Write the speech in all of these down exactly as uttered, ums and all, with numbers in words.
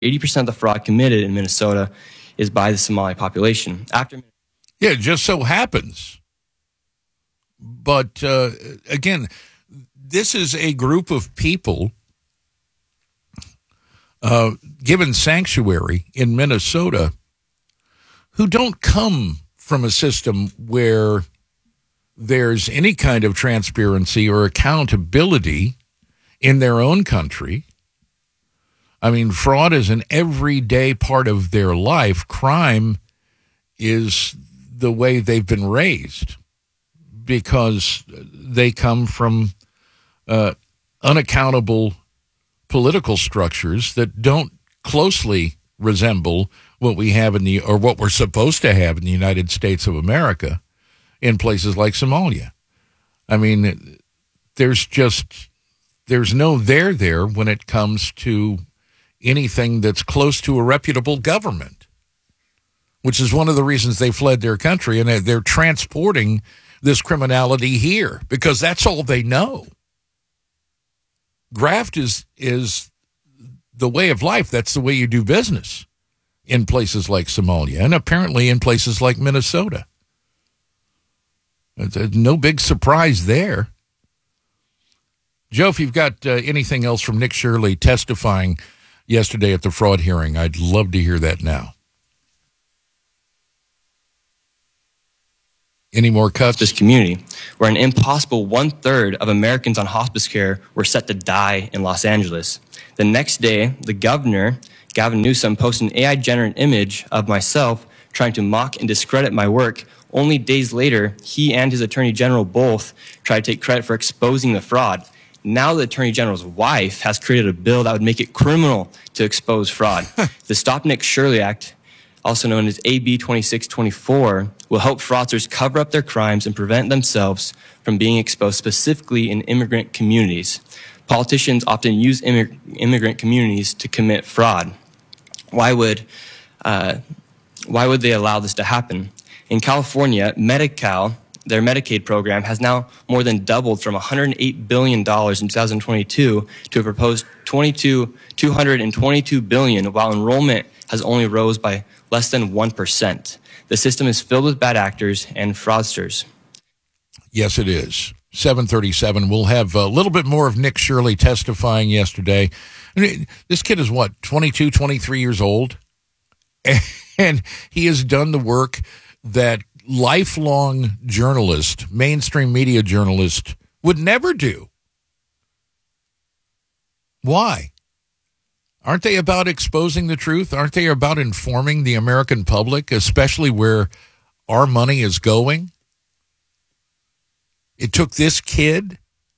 eighty percent of the fraud committed in Minnesota is by the Somali population. After, yeah, it just so happens. But uh, again, this is a group of people uh, given sanctuary in Minnesota who don't come from a system where there's any kind of transparency or accountability in their own country. I mean, fraud is an everyday part of their life. Crime is the way they've been raised because they come from uh, unaccountable political structures that don't closely resemble what we have in the, or what we're supposed to have in the United States of America in places like Somalia. I mean, there's just, there's no there there when it comes to anything that's close to a reputable government, which is one of the reasons they fled their country, and they're transporting this criminality here because that's all they know. Graft is is the way of life. That's the way you do business in places like Somalia and apparently in places like Minnesota. It's no big surprise there. Joe, if you've got uh, anything else from Nick Shirley testifying yesterday at the fraud hearing, I'd love to hear that now. Any more cuts? This community, where an impossible one-third of Americans on hospice care were set to die in Los Angeles. The next day, the governor, Gavin Newsom, posted an A I-generated image of myself trying to mock and discredit my work. Only days later, he and his attorney general both tried to take credit for exposing the fraud. Now the attorney general's wife has created a bill that would make it criminal to expose fraud. The Stop Nick Shirley Act, also known as A B twenty-six twenty-four, will help fraudsters cover up their crimes and prevent themselves from being exposed, specifically in immigrant communities. Politicians often use immig- immigrant communities to commit fraud. Why would, uh, why would they allow this to happen? In California, Medi-Cal, their Medicaid program, has now more than doubled from one hundred eight billion dollars in two thousand twenty-two to a proposed two hundred twenty-two billion dollars, while enrollment has only rose by less than one percent. The system is filled with bad actors and fraudsters. Yes, it is. seven thirty-seven. We'll have a little bit more of Nick Shirley testifying yesterday. I mean, this kid is what, twenty-two, twenty-three years old? And he has done the work that lifelong journalist, mainstream media journalist, would never do. Why? Aren't they about exposing the truth? Aren't they about informing the American public, especially where our money is going? It took this kid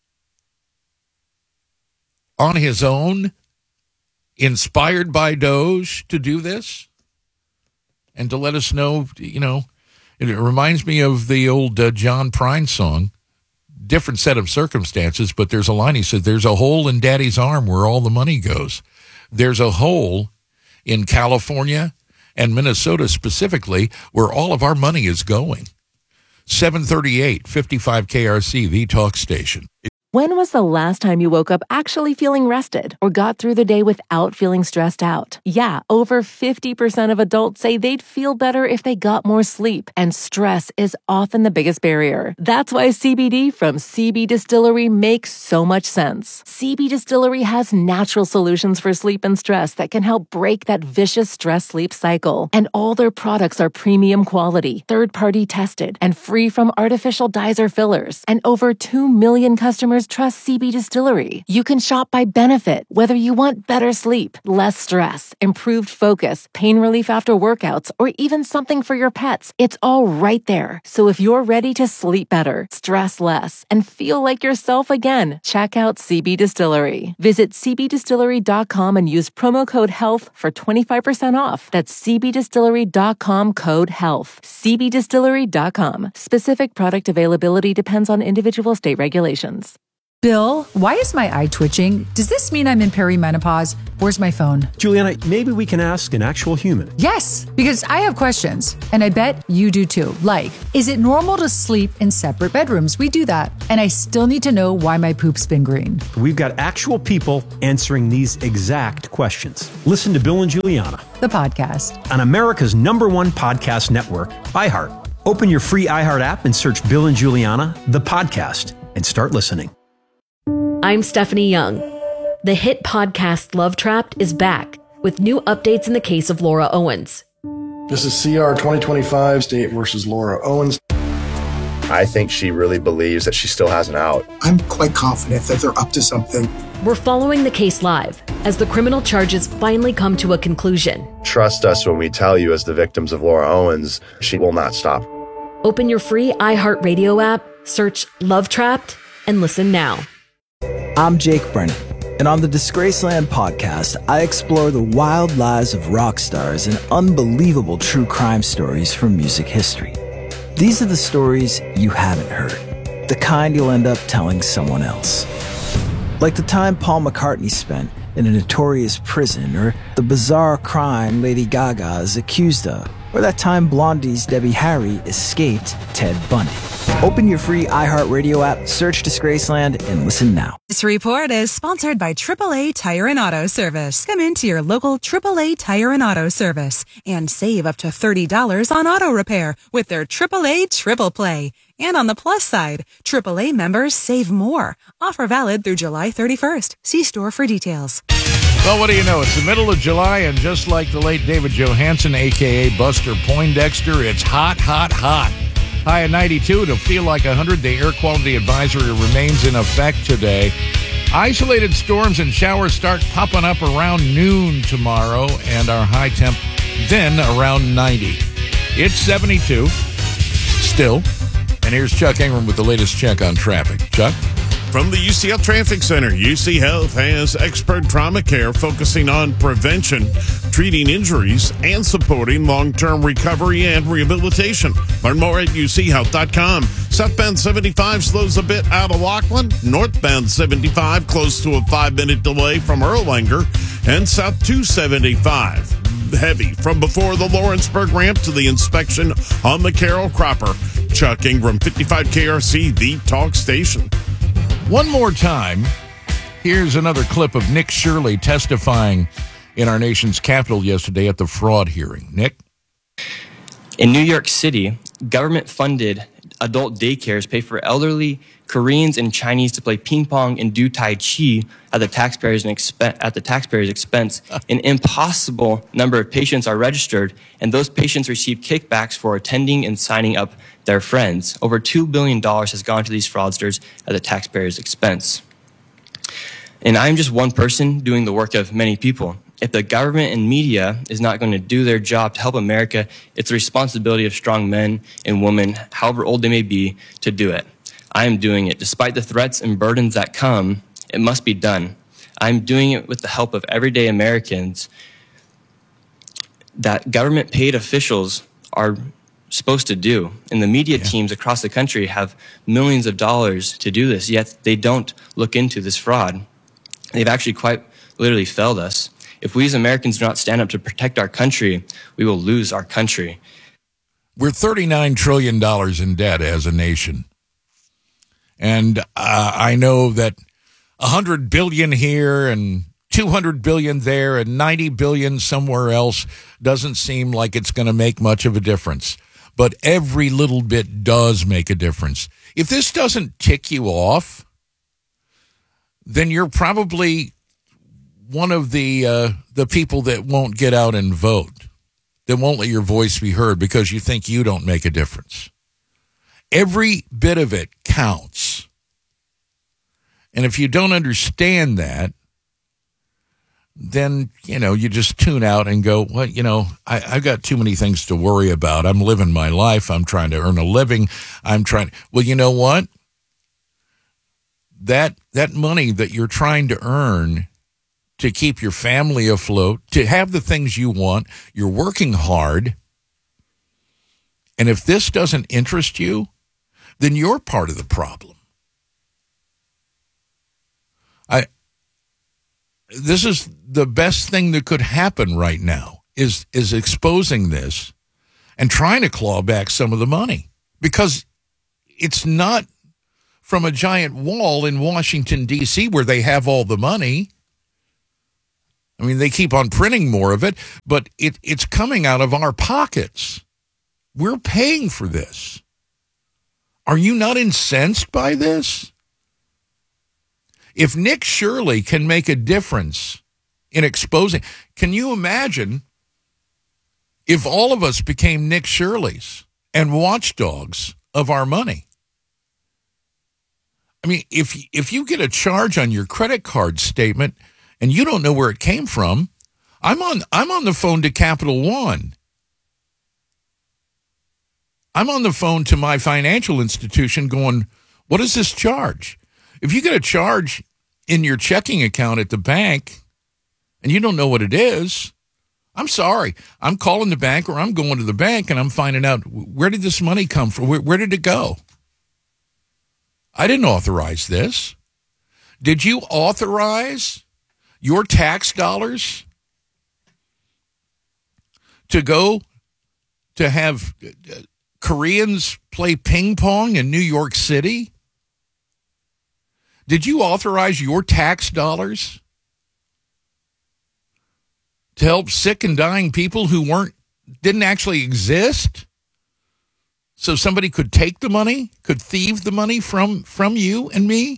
on his own, inspired by Doge, to do this and to let us know, you know, it reminds me of the old uh, John Prine song, different set of circumstances, but there's a line, he says, there's a hole in Daddy's arm where all the money goes. There's a hole in California and Minnesota specifically where all of our money is going. seven thirty-eight, fifty-five K R C, the talk station. When was the last time you woke up actually feeling rested or got through the day without feeling stressed out? Yeah, over fifty percent of adults say they'd feel better if they got more sleep, and stress is often the biggest barrier. That's why C B D from C B Distillery makes so much sense. C B Distillery has natural solutions for sleep and stress that can help break that vicious stress-sleep cycle. And all their products are premium quality, third-party tested, and free from artificial dyes or fillers. And over two million customers trust C B Distillery. You can shop by benefit, whether you want better sleep, less stress, improved focus, pain relief after workouts, or even something for your pets. It's all right there. So if you're ready to sleep better, stress less, and feel like yourself again, check out C B Distillery. Visit c b distillery dot com and use promo code HEALTH for twenty-five percent off. That's c b distillery dot com code HEALTH. c b distillery dot com. Specific product availability depends on individual state regulations. Bill, why is my eye twitching? Does this mean I'm in perimenopause? Where's my phone? Juliana, maybe we can ask an actual human. Yes, because I have questions, and I bet you do too. Like, is it normal to sleep in separate bedrooms? We do that. And I still need to know why my poop's been green. We've got actual people answering these exact questions. Listen to Bill and Juliana, The podcast. on America's number one podcast network, iHeart. Open your free iHeart app and search Bill and Juliana, the podcast, and start listening. I'm Stephanie Young. The hit podcast Love Trapped is back with new updates in the case of Laura Owens. This is C R twenty twenty-five, State versus Laura Owens. I think she really believes that she still has an out. I'm quite confident that they're up to something. We're following the case live as the criminal charges finally come to a conclusion. Trust us when we tell you, as the victims of Laura Owens, she will not stop. Open your free iHeartRadio app, search Love Trapped, and listen now. I'm Jake Brennan, and on the Disgraceland podcast, I explore the wild lives of rock stars and unbelievable true crime stories from music history. These are the stories you haven't heard, the kind you'll end up telling someone else. Like the time Paul McCartney spent in a notorious prison, or the bizarre crime Lady Gaga is accused of, or that time Blondie's Debbie Harry escaped Ted Bundy. Open your free iHeartRadio app, search Disgraceland, and listen now. This report is sponsored by triple A Tire and Auto Service. Come into your local triple A Tire and Auto Service and save up to thirty dollars on auto repair with their triple A Triple Play. And on the plus side, triple A members save more. Offer valid through July thirty-first. See store for details. Well, what do you know? It's the middle of July, and just like the late David Johansen, a k a. Buster Poindexter, it's hot, hot, hot. High at ninety-two. It'll feel like one hundred. The air quality advisory remains in effect today. Isolated storms and showers start popping up around noon tomorrow, and our high temp then around ninety. It's seventy-two still. And here's Chuck Ingram with the latest check on traffic. Chuck? From the U C L Traffic Center, U C Health has expert trauma care focusing on prevention, treating injuries, and supporting long-term recovery and rehabilitation. Learn more at U C health dot com. Southbound seventy-five slows a bit out of Laughlin. Northbound seventy-five close to a five-minute delay from Erlanger. And South two seventy-five heavy from before the Lawrenceburg ramp to the inspection on the Carroll Cropper. Chuck Ingram, fifty-five K R C, the talk station. One more time, here's another clip of Nick Shirley testifying in our nation's capital yesterday at the fraud hearing. Nick? In New York City, government-funded adult daycares pay for elderly Koreans and Chinese to play ping pong and do tai chi at the taxpayers' expense. At the taxpayers' expense, an impossible number of patients are registered, and those patients receive kickbacks for attending and signing up their friends. Over two billion dollars has gone to these fraudsters at the taxpayers' expense. And I'm just one person doing the work of many people. If the government and media is not going to do their job to help America, it's the responsibility of strong men and women, however old they may be, to do it. I am doing it. Despite the threats and burdens that come, it must be done. I'm doing it with the help of everyday Americans that government-paid officials are supposed to do. And the media yeah. teams across the country have millions of dollars to do this, yet they don't look into this fraud. They've actually quite literally failed us. If we as Americans do not stand up to protect our country, we will lose our country. We're thirty-nine trillion dollars in debt as a nation. And uh, I know that one hundred billion dollars here and two hundred billion dollars there and ninety billion dollars somewhere else doesn't seem like it's going to make much of a difference. But every little bit does make a difference. If this doesn't tick you off, then you're probably one of the uh, the people that won't get out and vote, that won't let your voice be heard because you think you don't make a difference. Every bit of it counts. And if you don't understand that, then, you know, you just tune out and go, well, you know, I, I've got too many things to worry about. I'm living my life. I'm trying to earn a living. I'm trying. Well, you know what? That that money that you're trying to earn to keep your family afloat, to have the things you want, you're working hard. And if this doesn't interest you, then you're part of the problem. this is the best thing that could happen right now is, is exposing this and trying to claw back some of the money, because it's not from a giant wall in Washington, D C, where they have all the money. I mean, they keep on printing more of it, but it, it's coming out of our pockets. We're paying for this. Are you not incensed by this? If Nick Shirley can make a difference in exposing, can you imagine if all of us became Nick Shirleys and watchdogs of our money? I mean, if if you get a charge on your credit card statement and you don't know where it came from, I'm on I'm on the phone to Capital One. I'm on the phone to my financial institution going, what is this charge? If you get a charge in your checking account at the bank and you don't know what it is, I'm sorry. I'm calling the bank, or I'm going to the bank and I'm finding out, where did this money come from? Where, where did it go? I didn't authorize this. Did you authorize your tax dollars to go to have Koreans play ping pong in New York City? Did you authorize your tax dollars to help sick and dying people who weren't didn't actually exist? So somebody could take the money, could thieve the money from, from you and me?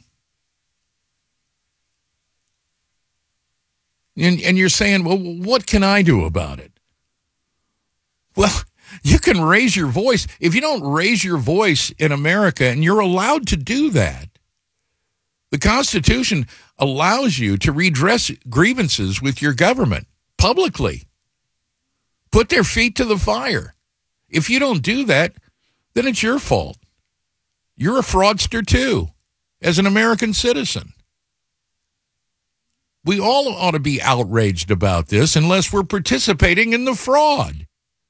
And, and you're saying, well, what can I do about it? Well, you can raise your voice. If you don't raise your voice in America, and you're allowed to do that, the Constitution allows you to redress grievances with your government publicly. Put their feet to the fire. If you don't do that, then it's your fault. You're a fraudster too, as an American citizen. We all ought to be outraged about this unless we're participating in the fraud.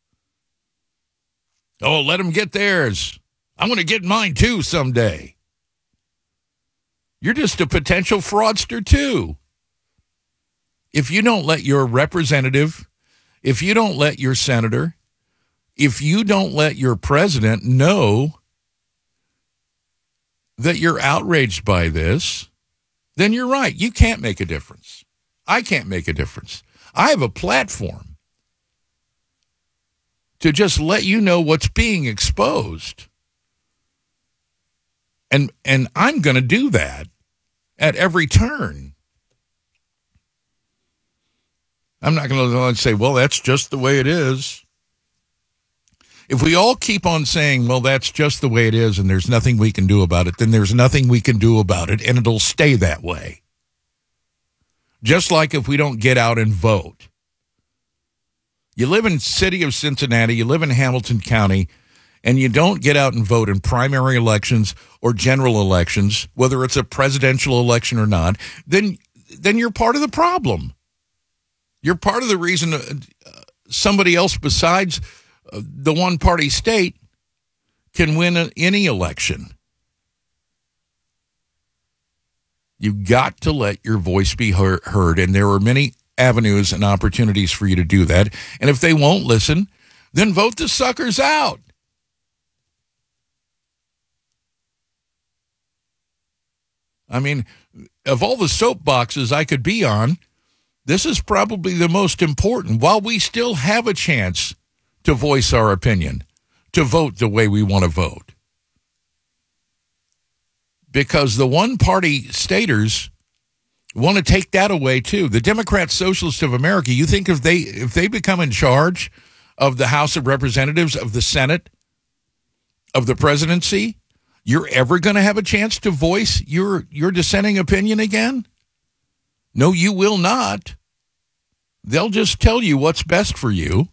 Oh, let them get theirs. I'm going to get mine too someday. You're just a potential fraudster too. If you don't let your representative, if you don't let your senator, if you don't let your president know that you're outraged by this, then you're right. You can't make a difference. I can't make a difference. I have a platform to just let you know what's being exposed. And and I'm going to do that at every turn. I'm not going to say, well, that's just the way it is. If we all keep on saying, well, that's just the way it is and there's nothing we can do about it, then there's nothing we can do about it, and it'll stay that way. Just like if we don't get out and vote. You live in the city of Cincinnati, you live in Hamilton County, and you don't get out and vote in primary elections or general elections, whether it's a presidential election or not, then then you're part of the problem. You're part of the reason uh, somebody else besides uh, the one-party state can win a, any election. You've got to let your voice be heard, heard, and there are many avenues and opportunities for you to do that. And if they won't listen, then vote the suckers out. I mean, of all the soapboxes I could be on, this is probably the most important. While we still have a chance to voice our opinion, to vote the way we want to vote. Because the one-party staters want to take that away, too. The Democrat Socialists of America, you think if they if they become in charge of the House of Representatives, of the Senate, of the presidency, you're ever going to have a chance to voice your, your dissenting opinion again? No, you will not. They'll just tell you what's best for you.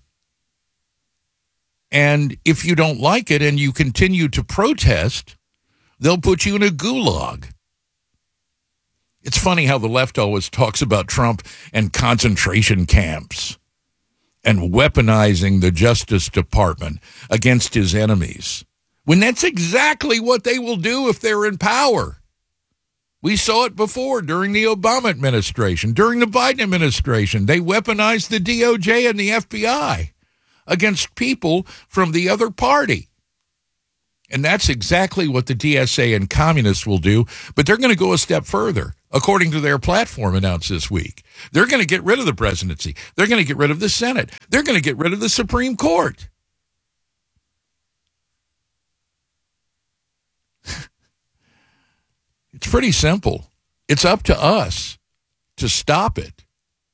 And if you don't like it and you continue to protest, they'll put you in a gulag. It's funny how the left always talks about Trump and concentration camps and weaponizing the Justice Department against his enemies, when that's exactly what they will do if they're in power. We saw it before during the Obama administration, during the Biden administration. They weaponized the D O J and the F B I against people from the other party. And that's exactly what the D S A and communists will do, but they're going to go a step further, according to their platform announced this week. They're going to get rid of the presidency. They're going to get rid of the Senate. They're going to get rid of the Supreme Court. It's pretty simple. It's up to us to stop it.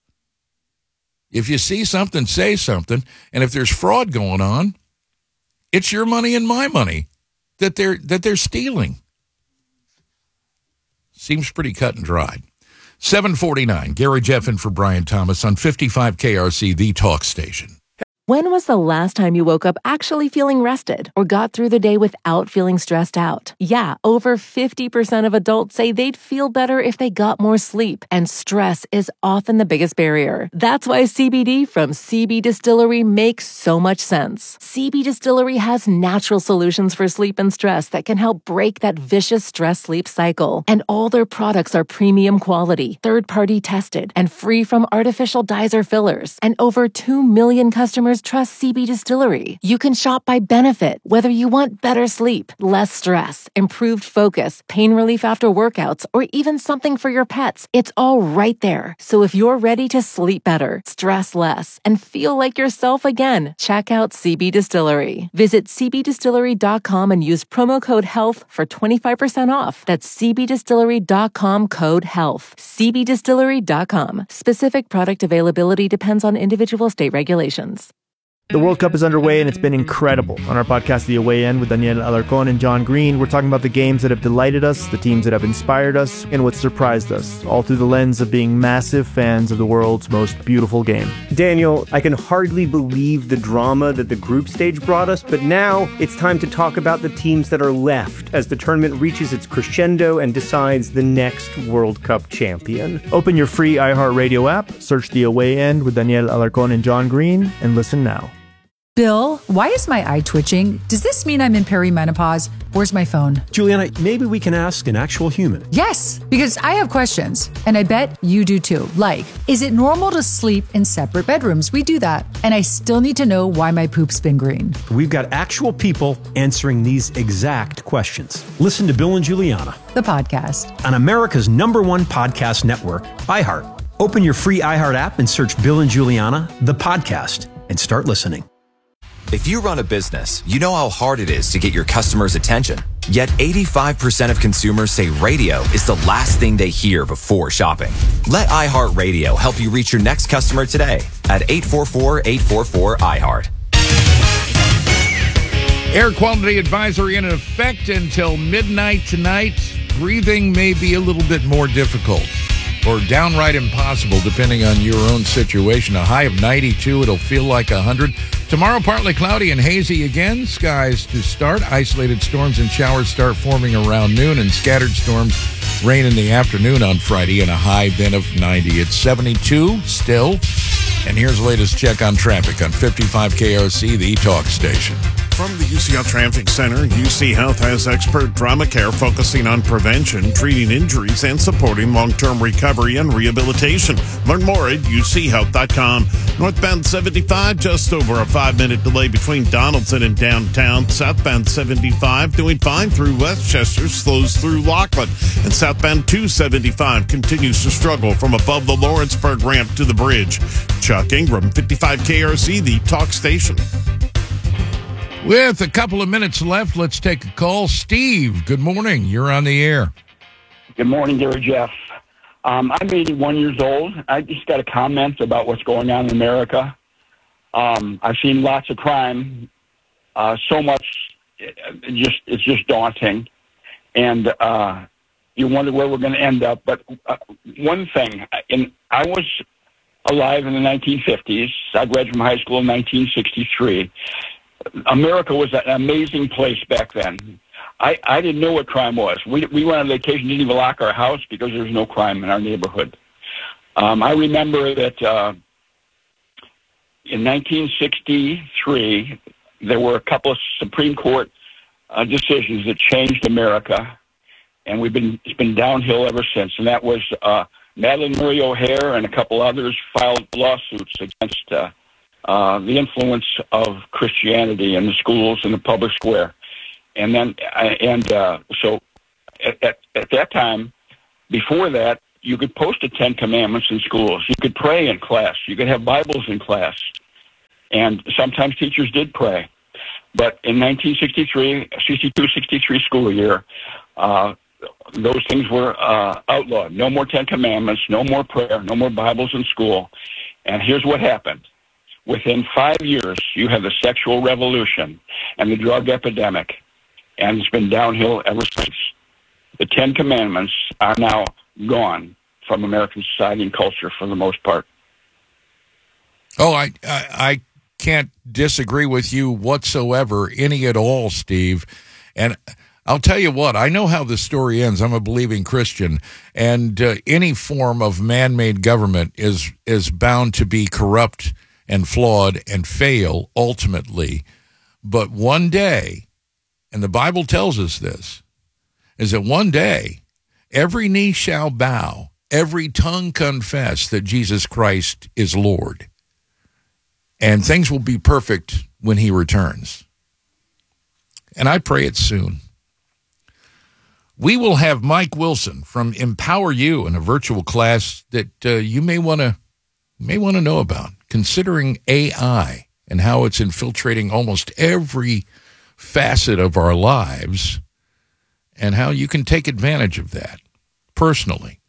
If you see something, say something. And if there's fraud going on, it's your money and my money that they're that they're stealing. Seems pretty cut and dried. seven forty-nine, Gary Jeffin for Brian Thomas on fifty-five K R C, the talk station. When was the last time you woke up actually feeling rested or got through the day without feeling stressed out? Yeah, over fifty percent of adults say they'd feel better if they got more sleep, and stress is often the biggest barrier. That's why C B D from C B Distillery makes so much sense. C B Distillery has natural solutions for sleep and stress that can help break that vicious stress-sleep cycle. And all their products are premium quality, third-party tested, and free from artificial dyes or fillers. And over two million customers trust C B Distillery. You can shop by benefit, whether you want better sleep, less stress, improved focus, pain relief after workouts, or even something for your pets. It's all right there. So if you're ready to sleep better, stress less, and feel like yourself again, check out C B Distillery. Visit c b distillery dot com and use promo code HEALTH for twenty-five percent off. That's c b distillery dot com code HEALTH. c b distillery dot com. Specific product availability depends on individual state regulations. The World Cup is underway, and it's been incredible. On our podcast, The Away End, with Daniel Alarcón and John Green, we're talking about the games that have delighted us, the teams that have inspired us, and what surprised us, all through the lens of being massive fans of the world's most beautiful game. Daniel, I can hardly believe the drama that the group stage brought us, but now it's time to talk about the teams that are left as the tournament reaches its crescendo and decides the next World Cup champion. Open your free iHeartRadio app, search The Away End with Daniel Alarcón and John Green, and listen now. Bill, why is my eye twitching? Does this mean I'm in perimenopause? Where's my phone? Juliana, maybe we can ask an actual human. Yes, because I have questions, and I bet you do too. Like, is it normal to sleep in separate bedrooms? We do that. And I still need to know why my poop's been green. We've got actual people answering these exact questions. Listen to Bill and Juliana, the podcast, on America's number one podcast network, iHeart. Open your free iHeart app and search Bill and Juliana, the podcast, and start listening. If you run a business, you know how hard it is to get your customers' attention. Yet eighty-five percent of consumers say radio is the last thing they hear before shopping. Let iHeartRadio help you reach your next customer today at eight four four, eight four four, iHeart. Air quality advisory in effect until midnight tonight. Breathing may be a little bit more difficult or downright impossible depending on your own situation. A high of ninety-two. It'll feel like one hundred. Tomorrow, partly cloudy and hazy again. Skies to start. Isolated storms and showers start forming around noon, and scattered storms rain in the afternoon on Friday, and a high then of ninety. It's seventy-two still. And here's the latest check on traffic on fifty-five K R C, the talk station. From the U C L Traffic Center, U C Health has expert trauma care focusing on prevention, treating injuries, and supporting long-term recovery and rehabilitation. Learn more at u c health dot com. Northbound seventy-five, just over a five-minute delay between Donaldson and downtown. Southbound seventy-five, doing fine through Westchester, slows through Laughlin. And southbound two seventy-five continues to struggle from above the Lawrenceburg ramp to the bridge. Chuck Ingram, fifty-five K R C, the talk station. With a couple of minutes left, let's take a call. Steve, good morning. You're on the air. Good morning, Gary Jeff. Um, I'm eighty-one years old. I just got a comment about what's going on in America. Um, I've seen lots of crime, uh, so much, it, just it's just daunting. And uh, you wonder where we're going to end up. But uh, one thing, in, I was alive in the nineteen fifties. I graduated from high school in nineteen sixty-three. America was an amazing place back then. I, I didn't know what crime was. We we went on vacation, didn't even lock our house because there was no crime in our neighborhood. Um, I remember that uh, in nineteen sixty-three, there were a couple of Supreme Court uh, decisions that changed America. and we've been it's been downhill ever since. And that was uh, Madeline Murray O'Hare and a couple others filed lawsuits against uh, uh, the influence of Christianity in the schools and the public square. And then, and uh, so at, at, at that time, before that, you could post the Ten Commandments in schools. You could pray in class. You could have Bibles in class. And sometimes teachers did pray. But in nineteen sixty-three, sixty-two sixty-three school year, uh, those things were uh, outlawed. No more Ten Commandments, no more prayer, no more Bibles in school. And here's what happened. Within five years, you have the sexual revolution and the drug epidemic. And it's been downhill ever since. The Ten Commandments are now gone from American society and culture for the most part. Oh, I, I, I can't disagree with you whatsoever, any at all, Steve. And I'll tell you what, I know how the story ends. I'm a believing Christian, and uh, any form of man-made government is is bound to be corrupt and flawed and fail ultimately. But one day, and the Bible tells us this, is that one day every knee shall bow, every tongue confess that Jesus Christ is Lord. And things will be perfect when he returns. And I pray it soon. We will have Mike Wilson from Empower You in a virtual class that uh, you may want to may want to know about, considering A I and how it's infiltrating almost every facet of our lives and how you can take advantage of that personally.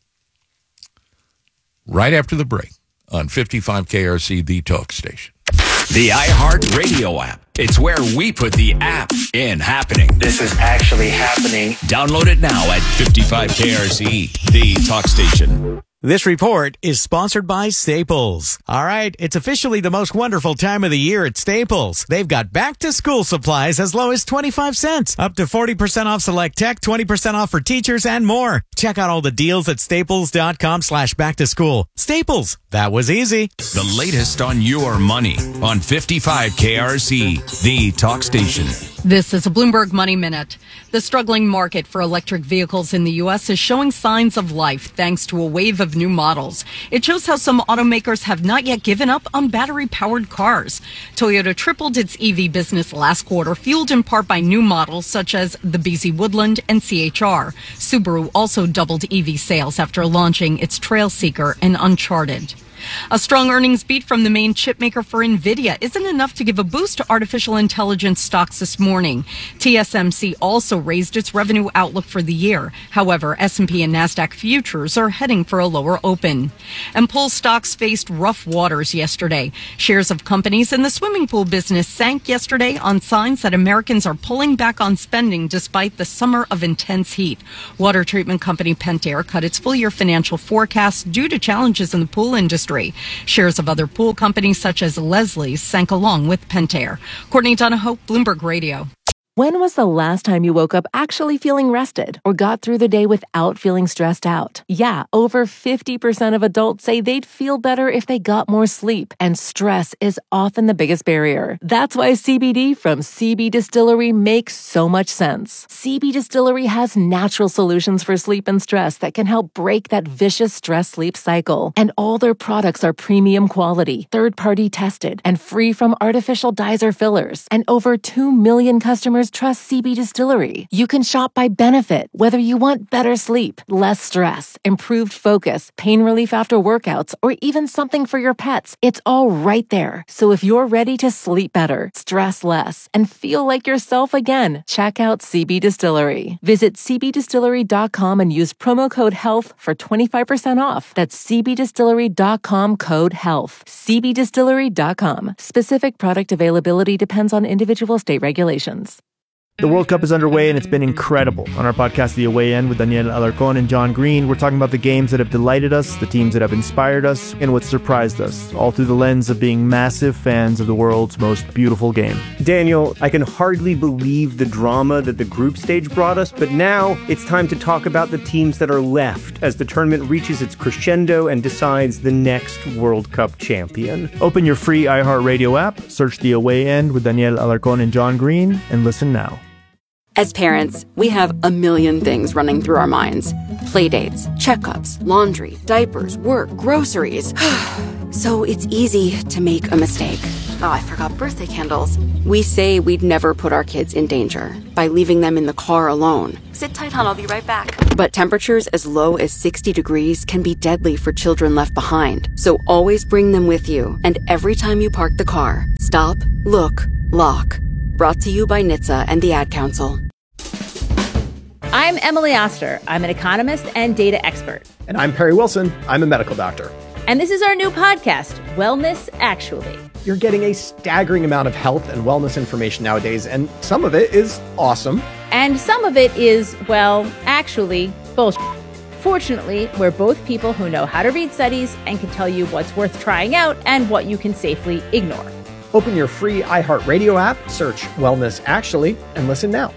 Right after the break on fifty-five K R C, the talk station. The iHeart Radio app. It's where we put the app in happening. This is actually happening. Download it now at fifty-five K R C, the talk station. This report is sponsored by Staples. All right, it's officially the most wonderful time of the year at Staples. They've got back-to-school supplies as low as twenty-five cents, up to forty percent off select tech, twenty percent off for teachers, and more. Check out all the deals at staples.com slash back-to-school. Staples, that was easy. The latest on your money on fifty-five K R C, the talk station. This is a Bloomberg Money Minute. The struggling market for electric vehicles in the U S is showing signs of life thanks to a wave of new models. It shows how some automakers have not yet given up on battery-powered cars. Toyota tripled its E V business last quarter, fueled in part by new models such as the B Z Woodland and C H R. Subaru also doubled E V sales after launching its Trailseeker and Uncharted. A strong earnings beat from the main chipmaker for NVIDIA isn't enough to give a boost to artificial intelligence stocks this morning. T S M C also raised its revenue outlook for the year. However, S and P and NASDAQ futures are heading for a lower open. And pool stocks faced rough waters yesterday. Shares of companies in the swimming pool business sank yesterday on signs that Americans are pulling back on spending despite the summer of intense heat. Water treatment company Pentair cut its full-year financial forecast due to challenges in the pool industry. Shares of other pool companies such as Leslie's sank along with Pentair. Courtney Donahoe, Bloomberg Radio. When was the last time you woke up actually feeling rested or got through the day without feeling stressed out? Yeah, over fifty percent of adults say they'd feel better if they got more sleep, and stress is often the biggest barrier. That's why C B D from C B Distillery makes so much sense. C B Distillery has natural solutions for sleep and stress that can help break that vicious stress-sleep cycle. And all their products are premium quality, third-party tested, and free from artificial dyes or fillers. And over two million customers trust C B Distillery. You can shop by benefit, whether you want better sleep, less stress, improved focus, pain relief after workouts, or even something for your pets. It's all right there. So if you're ready to sleep better, stress less, and feel like yourself again, check out C B Distillery. Visit c b distillery dot com and use promo code HEALTH for twenty-five percent off. That's c b distillery dot com code HEALTH. c b distillery dot com. Specific product availability depends on individual state regulations. The World Cup is underway, and it's been incredible. On our podcast, The Away End, with Daniel Alarcon and John Green, we're talking about the games that have delighted us, the teams that have inspired us, and what surprised us, all through the lens of being massive fans of the world's most beautiful game. Daniel, I can hardly believe the drama that the group stage brought us, but now it's time to talk about the teams that are left as the tournament reaches its crescendo and decides the next World Cup champion. Open your free iHeartRadio app, search The Away End with Daniel Alarcon and John Green, and listen now. As parents, we have a million things running through our minds. Playdates, checkups, laundry, diapers, work, groceries. So it's easy to make a mistake. Oh, I forgot birthday candles. We say we'd never put our kids in danger by leaving them in the car alone. Sit tight, hon, I'll be right back. But temperatures as low as sixty degrees can be deadly for children left behind. So always bring them with you. And every time you park the car, stop, look, lock. Brought to you by N H T S A and the Ad Council. I'm Emily Oster. I'm an economist and data expert. And I'm Perry Wilson. I'm a medical doctor. And this is our new podcast, Wellness Actually. You're getting a staggering amount of health and wellness information nowadays, and some of it is awesome. And some of it is, well, actually, bullshit. Fortunately, we're both people who know how to read studies and can tell you what's worth trying out and what you can safely ignore. Open your free iHeartRadio app, search Wellness Actually, and listen now.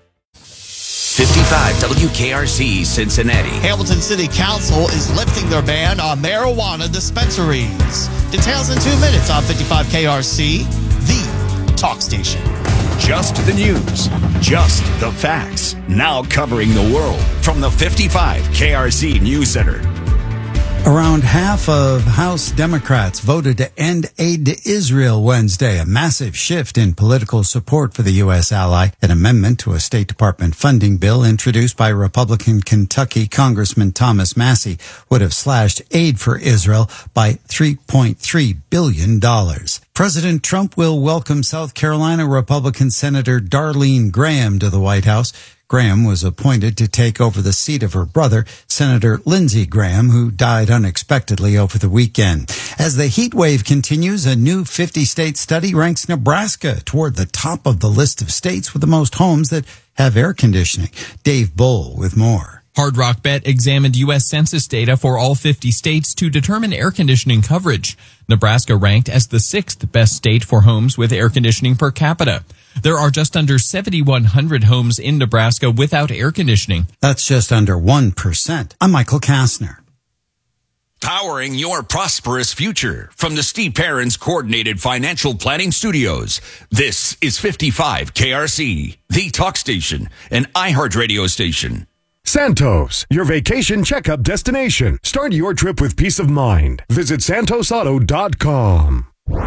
fifty-five W K R C Cincinnati. Hamilton City Council is lifting their ban on marijuana dispensaries. Details in two minutes on fifty-five K R C, the talk station. Just the news, just the facts. Now covering the world from the fifty-five K R C News Center. Around half of House Democrats voted to end aid to Israel Wednesday, a massive shift in political support for the U S ally. An amendment to a State Department funding bill introduced by Republican Kentucky Congressman Thomas Massie would have slashed aid for Israel by three point three billion dollars. President Trump will welcome South Carolina Republican Senator Darlene Graham to the White House. Graham was appointed to take over the seat of her brother, Senator Lindsey Graham, who died unexpectedly over the weekend. As the heat wave continues, a new fifty-state study ranks Nebraska toward the top of the list of states with the most homes that have air conditioning. Dave Bull with more. Hard Rock Bet examined U S Census data for all fifty states to determine air conditioning coverage. Nebraska ranked as the sixth best state for homes with air conditioning per capita. There are just under seventy-one hundred homes in Nebraska without air conditioning. That's just under one percent. I'm Michael Kastner. Powering your prosperous future from the Steve Perrins Coordinated Financial Planning Studios. This is fifty-five K R C, the talk station, an iHeart radio station. Santos, your vacation checkup destination. Start your trip with peace of mind. Visit santos auto dot com.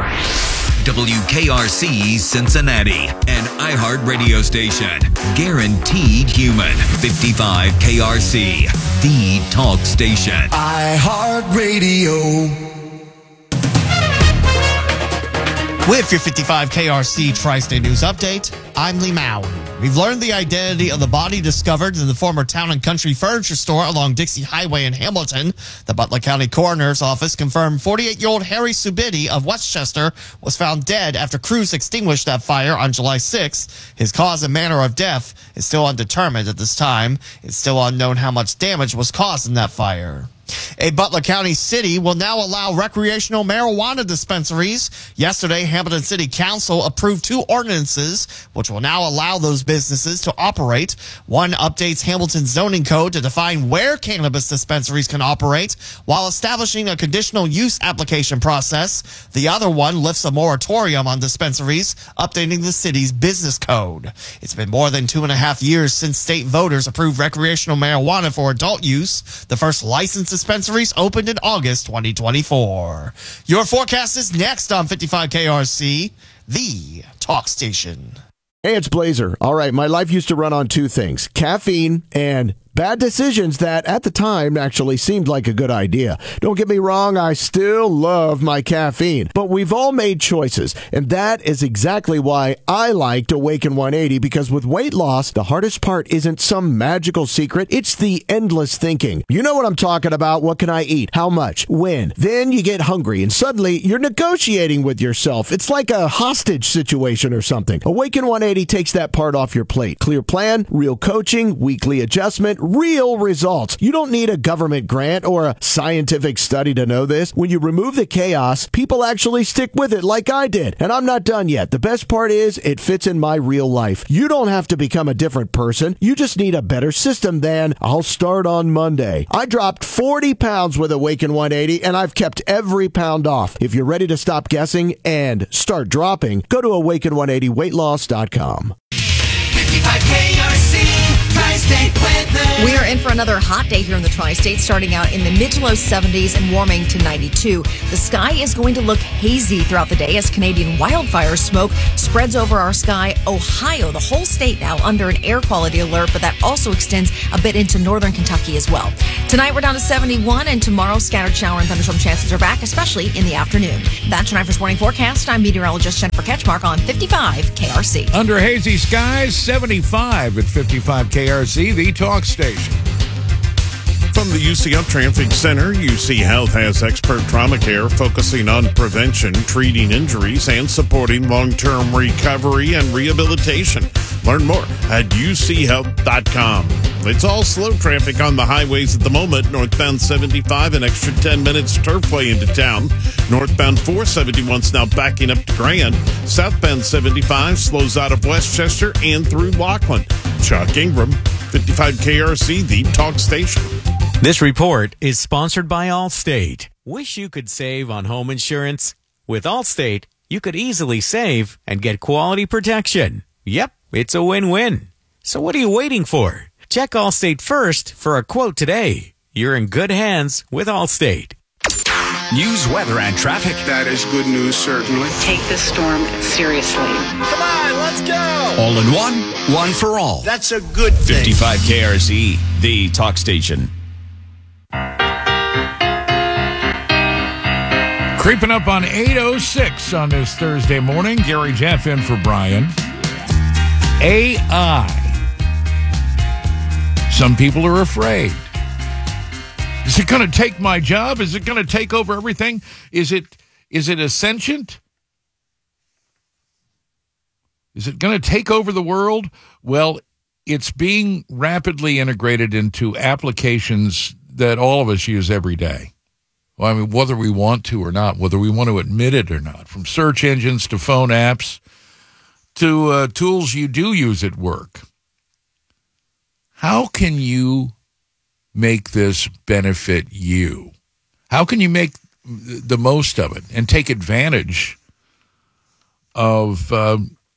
W K R C Cincinnati, an iHeart radio station. Guaranteed human. fifty-five K R C, the talk station. iHeart Radio. With your fifty-five K R C Tri-State News Update, I'm Lee Mao. We've learned the identity of the body discovered in the former Town and Country Furniture Store along Dixie Highway in Hamilton. The Butler County Coroner's Office confirmed forty-eight-year-old Harry Subidi of Westchester was found dead after crews extinguished that fire on July sixth. His cause and manner of death is still undetermined at this time. It's still unknown how much damage was caused in that fire. A Butler County city will now allow recreational marijuana dispensaries. Yesterday, Hamilton City Council approved two ordinances which will now allow those businesses to operate. One updates Hamilton's zoning code to define where cannabis dispensaries can operate while establishing a conditional use application process. The other one lifts a moratorium on dispensaries, updating the city's business code. It's been more than two and a half years since state voters approved recreational marijuana for adult use. The first licensed dispensaries opened in August twenty twenty-four. Your forecast is next on fifty-five K R C, the talk station. Hey, it's Blazer. All right, my life used to run on two things, caffeine and bad decisions that at the time actually seemed like a good idea. Don't get me wrong, I still love my caffeine, but we've all made choices, and that is exactly why I liked Awaken one eighty, because with weight loss, the hardest part isn't some magical secret, it's the endless thinking. You know what I'm talking about. What can I eat? How much? When? Then you get hungry, and suddenly you're negotiating with yourself. It's like a hostage situation or something. Awaken one eighty takes that part off your plate. Clear plan, real coaching, weekly adjustment, real results. You don't need a government grant or a scientific study to know this. When you remove the chaos, people actually stick with it like I did. And I'm not done yet. The best part is it fits in my real life. You don't have to become a different person. You just need a better system than I'll start on Monday. I dropped forty pounds with Awaken one eighty and I've kept every pound off. If you're ready to stop guessing and start dropping, go to awaken one eighty weight loss dot com. fifty-five K R C, Tri-State weather. We are in for another hot day here in the Tri-State, starting out in the mid to low seventies and warming to ninety-two. The sky is going to look hazy throughout the day as Canadian wildfire smoke spreads over our sky. Ohio, the whole state now under an air quality alert, but that also extends a bit into northern Kentucky as well. Tonight we're down to seventy-one, and tomorrow scattered shower and thunderstorm chances are back, especially in the afternoon. That's your nine first morning forecast. I'm meteorologist Jennifer Ketchmark on fifty-five K R C. Under hazy skies, seventy-five at fifty-five K R C, the talk station. From the U C Health Traffic Center, U C Health has expert trauma care focusing on prevention, treating injuries, and supporting long-term recovery and rehabilitation. Learn more at u c health dot com. It's all slow traffic on the highways at the moment. Northbound seventy-five, an extra ten minutes Turfway into town. Northbound four seventy-one's now backing up to Grand. Southbound seventy-five slows out of Westchester and through Laughlin. Chuck Ingram, fifty-five K R C, the talk station. This report is sponsored by Allstate. Wish you could save on home insurance? With Allstate, you could easily save and get quality protection. Yep, it's a win-win. So what are you waiting for? Check Allstate first for a quote today. You're in good hands with Allstate. News, weather, and traffic. That is good news, certainly. Take this storm seriously. Come on, let's go. All in one, one for all. That's a good thing. fifty-five K R C, the talk station. Creeping up on eight oh six on this Thursday morning. Gary Jeff in for Brian. A I. Some people are afraid. Is it going to take my job? Is it going to take over everything? Is it is it a sentient? Is it going to take over the world? Well, it's being rapidly integrated into applications that all of us use every day. Well, I mean, whether we want to or not, whether we want to admit it or not, from search engines to phone apps to uh, tools you do use at work. How can you make this benefit you? How can you make the most of it and take advantage of uh,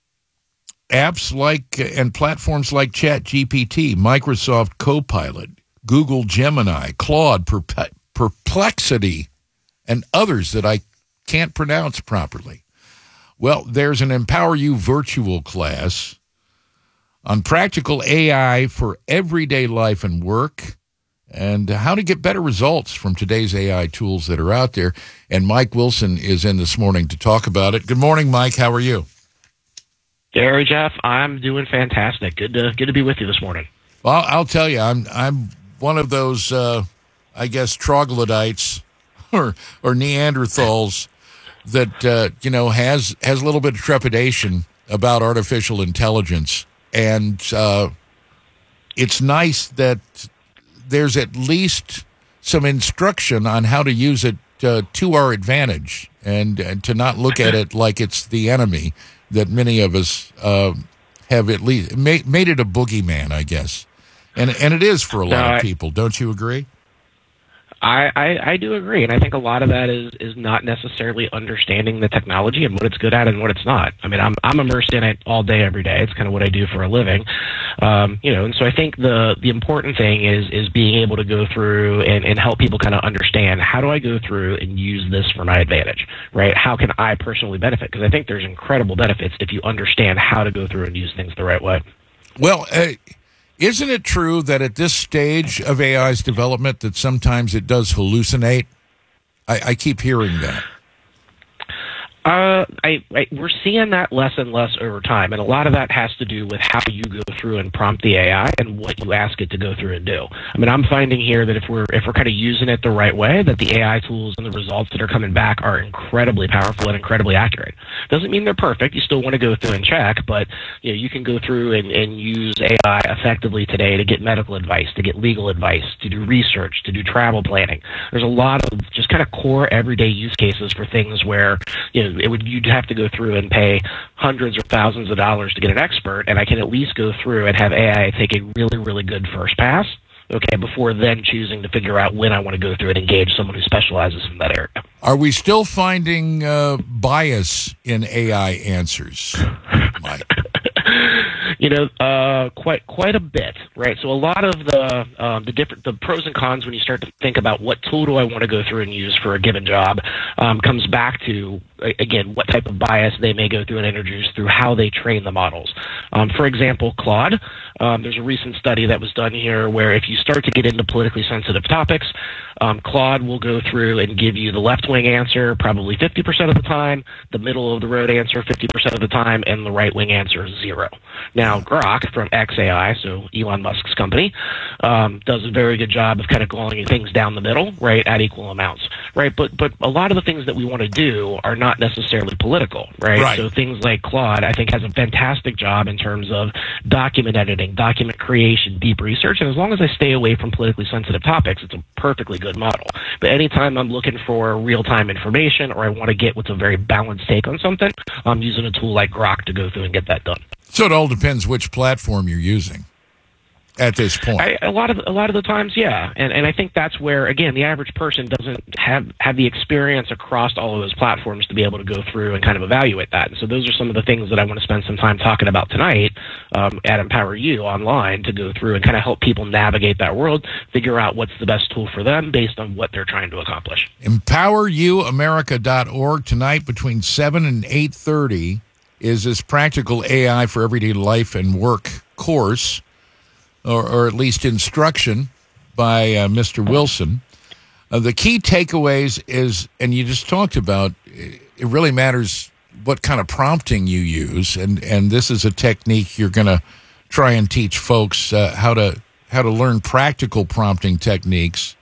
apps like and platforms like ChatGPT, Microsoft Copilot, Google Gemini, Claude, Perpe- Perplexity, and others that I can't pronounce properly? Well, there's an Empower You virtual class on practical A I for everyday life and work, and how to get better results from today's A I tools that are out there. And Mike Wilson is in this morning to talk about it. Good morning, Mike. How are you? Gary, Jeff, I'm doing fantastic. Good to good to be with you this morning. Well, I'll tell you, I'm I'm one of those, uh, I guess, troglodytes or or Neanderthals that uh, you know has has a little bit of trepidation about artificial intelligence, and uh, it's nice that there's at least some instruction on how to use it uh, to our advantage, and, and to not look at it like it's the enemy that many of us uh, have at least made, made it a boogeyman, I guess. And and it is for a lot no, of people. Don't you agree? I, I, I do agree, and I think a lot of that is, is not necessarily understanding the technology and what it's good at and what it's not. I mean, I'm I'm immersed in it all day, every day. It's kind of what I do for a living, um, you know. And so I think the the important thing is is being able to go through and, and help people kind of understand, how do I go through and use this for my advantage, right? How can I personally benefit? Because I think there's incredible benefits if you understand how to go through and use things the right way. Well, uh, isn't it true that at this stage of A I's development that sometimes it does hallucinate? I, I keep hearing that. Uh, I, I we're seeing that less and less over time, and a lot of that has to do with how you go through and prompt the A I and what you ask it to go through and do. I mean, I'm finding here that if we're if we're kind of using it the right way, that the A I tools and the results that are coming back are incredibly powerful and incredibly accurate. Doesn't mean they're perfect. You still want to go through and check, but you know, you can go through and, and use A I effectively today to get medical advice, to get legal advice, to do research, to do travel planning. There's a lot of just kind of core everyday use cases for things where, you know, it would you'd have to go through and pay hundreds or thousands of dollars to get an expert, and I can at least go through and have A I take a really, really good first pass, okay, before then choosing to figure out when I want to go through and engage someone who specializes in that area. Are we still finding uh, bias in A I answers, Mike? You know, uh, quite quite a bit, right? So a lot of the um, the different the pros and cons when you start to think about what tool do I want to go through and use for a given job um, comes back to, again, what type of bias they may go through and introduce through how they train the models. Um, for example, Claude, um, there's a recent study that was done here where if you start to get into politically sensitive topics, um, Claude will go through and give you the left-wing answer probably fifty percent of the time, the middle-of-the-road answer fifty percent of the time, and the right-wing answer zero. Now, Grok from X A I, so Elon Musk's company, um, does a very good job of kind of going things down the middle, right, at equal amounts, right? But but a lot of the things that we want to do are not necessarily political, right? Right. So things like Claude, I think, has a fantastic job in terms of document editing, document creation, deep research, and as long as I stay away from politically sensitive topics, it's a perfectly good model. But anytime I'm looking for real-time information or I want to get what's a very balanced take on something, I'm using a tool like Grok to go through and get that done. So it all depends which platform you're using at this point. I, a lot of a lot of the times, yeah, and and I think that's where, again, the average person doesn't have have the experience across all of those platforms to be able to go through and kind of evaluate that. And so those are some of the things that I want to spend some time talking about tonight um, at Empower You online to go through and kind of help people navigate that world, figure out what's the best tool for them based on what they're trying to accomplish. empower you america dot org tonight between seven and eight thirty is this Practical A I for Everyday Life and Work course, or, or at least instruction by uh, Mister Wilson. Uh, the key takeaways is, and you just talked about, it really matters what kind of prompting you use, and, and this is a technique you're going to try and teach folks uh, how to how to learn practical prompting techniques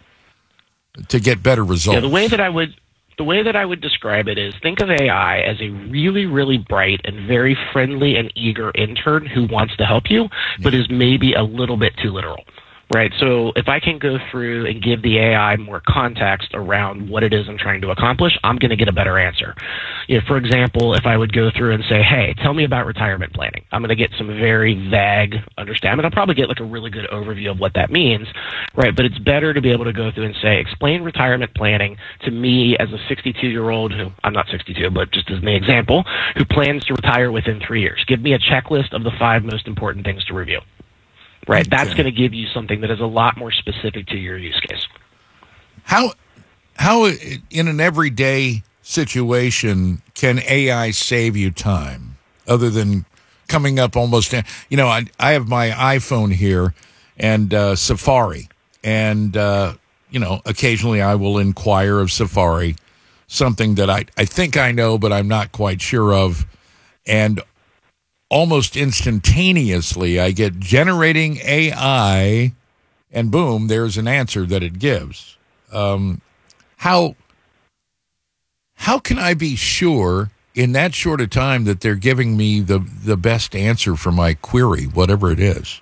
to get better results. Yeah, the way that I would the way that I would describe it is, think of A I as a really, really bright and very friendly and eager intern who wants to help you, but is maybe a little bit too literal. Right, so if I can go through and give the A I more context around what it is I'm trying to accomplish, I'm going to get a better answer. You know, for example, if I would go through and say, hey, tell me about retirement planning, I'm going to get some very vague understanding. I'll probably get like a really good overview of what that means, right? But it's better to be able to go through and say, explain retirement planning to me as a sixty-two-year-old who, I'm not sixty-two, but just as an example, who plans to retire within three years. Give me a checklist of the five most important things to review. Right, that's going to give you something that is a lot more specific to your use case. How, how in an everyday situation can A I save you time other than coming up almost, you know, I, I have my iPhone here and uh, Safari, and, uh, you know, occasionally I will inquire of Safari, something that I, I think I know, but I'm not quite sure of, and almost instantaneously, I get generating A I, and boom, there's an answer that it gives. Um, how how can I be sure in that short a time that they're giving me the, the best answer for my query, whatever it is?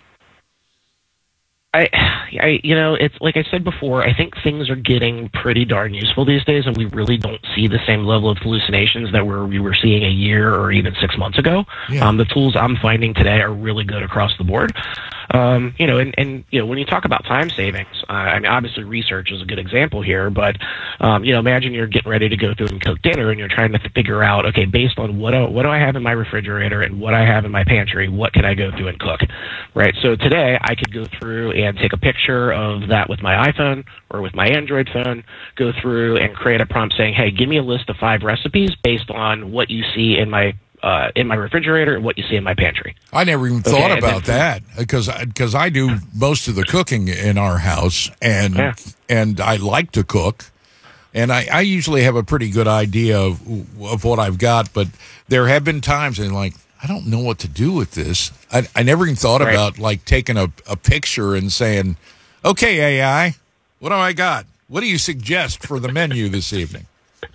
I, I, you know, it's like I said before, I think things are getting pretty darn useful these days, and we really don't see the same level of hallucinations that we're, we were seeing a year or even six months ago. Yeah. Um, the tools I'm finding today are really good across the board. Um, you know, and, and, you know, when you talk about time savings, uh, I mean, obviously research is a good example here, but, um, you know, imagine you're getting ready to go through and cook dinner and you're trying to figure out, okay, based on what do, what do I have in my refrigerator and what I have in my pantry, what can I go through and cook, right? So today I could go through and take a picture of that with my iPhone or with my Android phone, go through and create a prompt saying, hey, give me a list of five recipes based on what you see in my Uh, in my refrigerator and what you see in my pantry. I never even thought okay, about that because because I do most of the cooking in our house, and yeah. and I like to cook, and I, I usually have a pretty good idea of of what I've got. But there have been times and like I don't know what to do with this. I I never even thought right. about like taking a, a picture and saying, okay, A I, what do I got? What do you suggest for the menu this evening?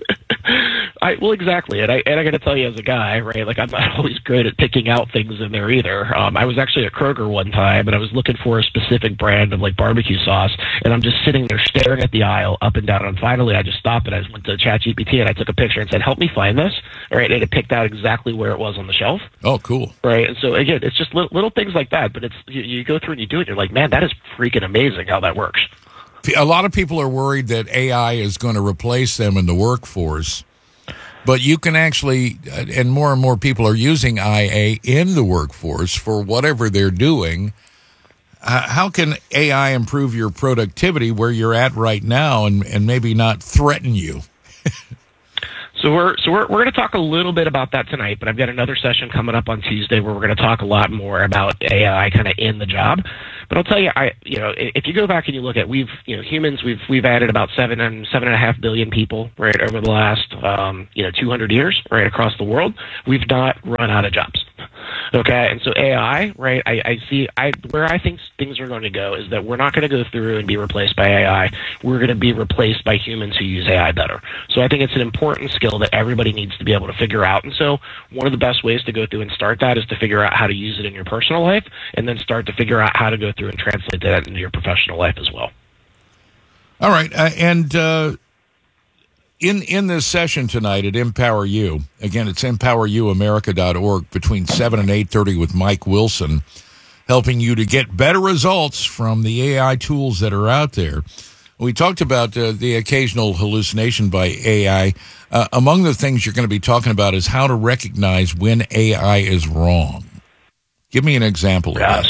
I, well, exactly, and I and I got to tell you, as a guy, right? Like I'm not always good at picking out things in there either. Um, I was actually at Kroger one time, and I was looking for a specific brand of like barbecue sauce, and I'm just sitting there staring at the aisle up and down. And finally, I just stopped and I went to ChatGPT and I took a picture and said, "Help me find this." All right, and it picked out exactly where it was on the shelf. Oh, cool! Right, and so again, it's just little, little things like that. But it's you, you go through and you do it, and you're like, man, that is freaking amazing how that works. A lot of people are worried that A I is going to replace them in the workforce. but you can actually, uh, and more and more people are using I A in the workforce for whatever they're doing. Uh, how can A I improve your productivity where you're at right now and, and maybe not threaten you? So we're so we're we're going to talk a little bit about that tonight, but I've got another session coming up on Tuesday where we're going to talk a lot more about A I kind of in the job. But I'll tell you, I you know, if you go back and you look at we've you know humans we've we've added about seven and seven and a half billion people right over the last um, you know two hundred years right across the world. We've not run out of jobs. Okay, and so A I, right? I, I see. I where I think things are going to go is that we're not going to go through and be replaced by A I. We're going to be replaced by humans who use A I better. So I think it's an important skill that everybody needs to be able to figure out. And so one of the best ways to go through and start that is to figure out how to use it in your personal life, and then start to figure out how to go through and translate that into your professional life as well. All right, uh, and. Uh In in this session tonight at Empower You, again, it's empower you america dot org between seven and eight thirty with Mike Wilson, helping you to get better results from the A I tools that are out there. We talked about uh, the occasional hallucination by A I. Uh, among the things you're going to be talking about is how to recognize when A I is wrong. Give me an example of yes. that.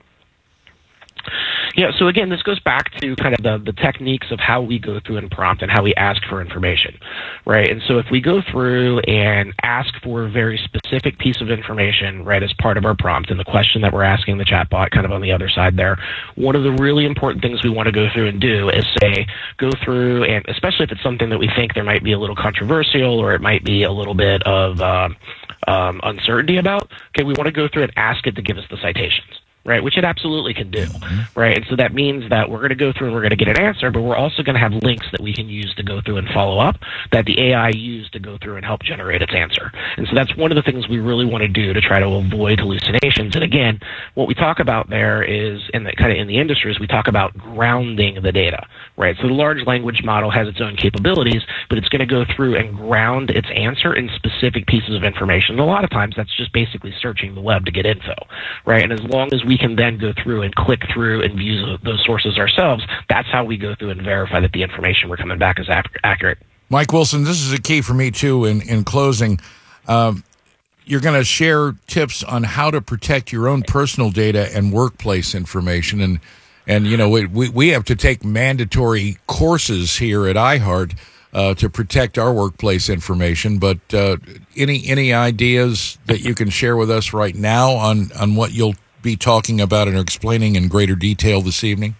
Yeah, so again, this goes back to kind of the, the techniques of how we go through and prompt and how we ask for information, right? And so if we go through and ask for a very specific piece of information, right, as part of our prompt and the question that we're asking the chatbot kind of on the other side there, one of the really important things we want to go through and do is say, go through, and especially if it's something that we think there might be a little controversial or it might be a little bit of um, um, uncertainty about, okay, we want to go through and ask it to give us the citations. Right, which it absolutely can do, right? And so that means that we're going to go through and we're going to get an answer, but we're also going to have links that we can use to go through and follow up that the A I used to go through and help generate its answer. And so that's one of the things we really want to do to try to avoid hallucinations. And again, what we talk about there is, in the kind of in the industry, is we talk about grounding the data, right? So the large language model has its own capabilities, but it's going to go through and ground its answer in specific pieces of information. And a lot of times that's just basically searching the web to get info, right? And as long as we we can then go through and click through and view those sources ourselves, that's how we go through and verify that the information we're coming back is ac- accurate. Mike Wilson, this is a key for me, too, in, in closing. Um, you're going to share tips on how to protect your own personal data and workplace information. And, and you know, we, we have to take mandatory courses here at iHeart uh, to protect our workplace information. But uh, any any ideas that you can share with us right now on, on what you'll be talking about and explaining in greater detail this evening?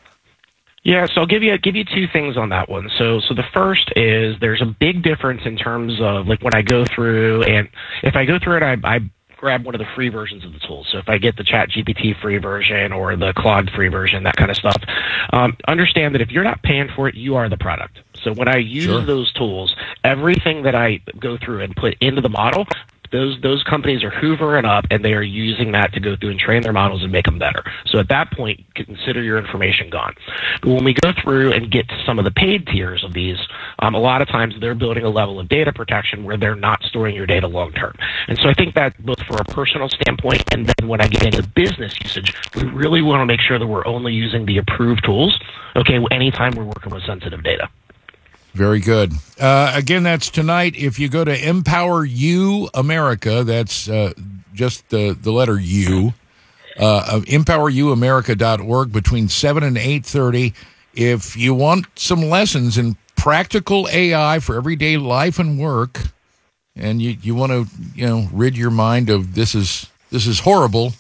Yeah, so I'll give you give you two things on that one. So so the first is there's a big difference in terms of like when I go through and if I go through it, I, I grab one of the free versions of the tool. So if I get the ChatGPT free version or the Claude free version, that kind of stuff, um, understand that if you're not paying for it, you are the product. So when I use sure. those tools, everything that I go through and put into the model, Those those companies are hoovering up, and they are using that to go through and train their models and make them better. So at that point, consider your information gone. But when we go through and get to some of the paid tiers of these, um, a lot of times they're building a level of data protection where they're not storing your data long term. And so I think that both for a personal standpoint and then when I get into business usage, we really want to make sure that we're only using the approved tools, okay, anytime we're working with sensitive data. Very good. Uh, again, that's tonight. If you go to Empower You America, that's uh, just the, the letter U, uh, empower you america dot org between seven and eight thirty. If you want some lessons in practical A I for everyday life and work, and you, you want to you know rid your mind of this is this is horrible,